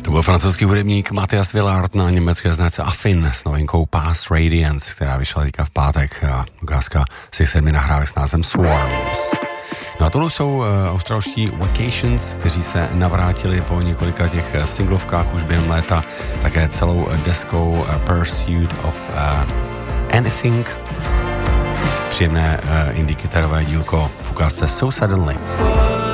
To byl francouzský hudebník Matthias Villard na německé značce Affin s novinkou Past Radiance, která vyšla teďka v pátek. A ukázka si 7 nahrávek s názvem Swarms. No a tohle jsou australští Vacations, kteří se navrátili po několika těch singlovkách už během léta, také celou deskou Pursuit of Anything. Příjemné indie kytarové dílko v ukázce So Suddenly.